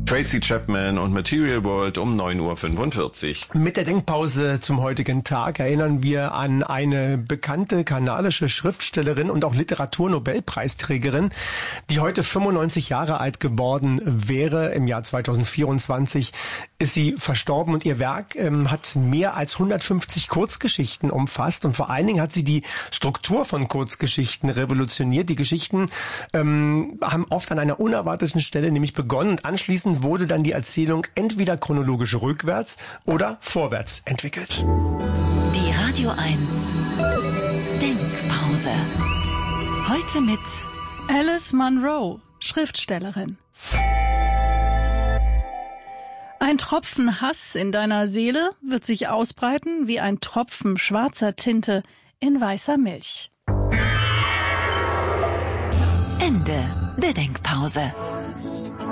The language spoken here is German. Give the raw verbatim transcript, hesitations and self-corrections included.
Tracy Chapman und Material World um neun Uhr fünfundvierzig. Mit der Denkpause zum heutigen Tag erinnern wir an eine bekannte kanadische Schriftstellerin und auch Literaturnobelpreisträgerin, die heute fünfundneunzig Jahre alt geworden wäre. Im Jahr zweitausendvierundzwanzig ist sie verstorben und ihr Werk ähm, hat mehr als hundertfünfzig Kurzgeschichten umfasst und vor allen Dingen hat sie die Struktur von Kurzgeschichten revolutioniert. Die Geschichten ähm, haben oft an einer unerwarteten Stelle nämlich begonnen und anschließend wurde dann die Erzählung entweder chronologisch rückwärts oder vorwärts entwickelt. Die Radio eins Denkpause. Heute mit Alice Munro, Schriftstellerin. Ein Tropfen Hass in deiner Seele wird sich ausbreiten wie ein Tropfen schwarzer Tinte in weißer Milch. Ende der Denkpause.